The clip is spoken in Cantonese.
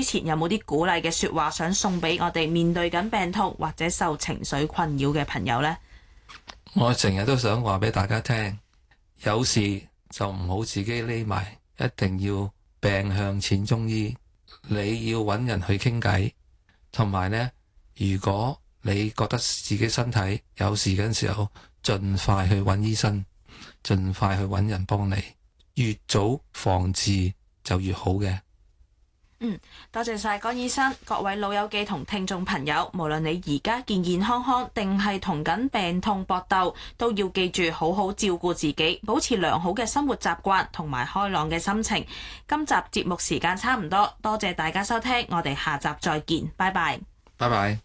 前有冇啲鼓勵嘅說話想送俾我哋面對緊病痛或者受情緒困擾嘅朋友呢？ 我成日都想話俾大家聽，有事就唔好自己匿埋，一定要病向淺中醫。你要揾人去傾偈，同埋呢，如果你覺得自己身體有事嗰陣時候，盡快去揾醫生，盡快去揾人幫你，越早防治就越好嘅。 多謝晒江醫生。各位老友記同聽眾朋友，無論你而家健健康康定係同緊病痛搏鬥，都要記住好好照顧自己，保持良好嘅生活習慣同埋開朗嘅心情。今集節目時間差唔多，多謝大家收聽，我哋下集再見，拜拜。 拜拜。